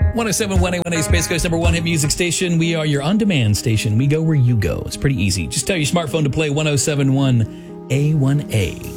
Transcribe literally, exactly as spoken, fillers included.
one oh seven point one A one A Space Coast number one hit music station. We are your on-demand station. We go where you go. It's pretty easy. Just tell your smartphone to play one oh seven point one A one A.